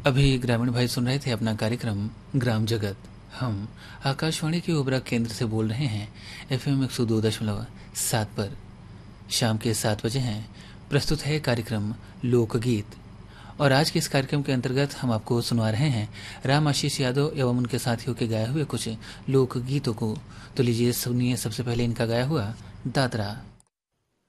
अभी ग्रामीण भाई सुन रहे थे अपना कार्यक्रम ग्राम जगत। हम आकाशवाणी के ओबरा केंद्र से बोल रहे हैं FM 102.7 पर। शाम के 7 बजे हैं। प्रस्तुत है कार्यक्रम लोकगीत और आज के इस कार्यक्रम के अंतर्गत हम आपको सुनवा रहे हैं राम आशीष यादव एवं उनके साथियों के गाए हुए कुछ लोकगीतों को। तो लीजिए सुनिए सबसे पहले इनका गाया हुआ दादरा।